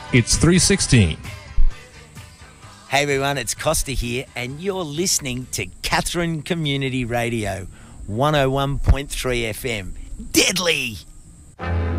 It's 3:16. Hey everyone, it's Costa here, and you're listening to Katherine Community Radio, 101.3 FM. Deadly!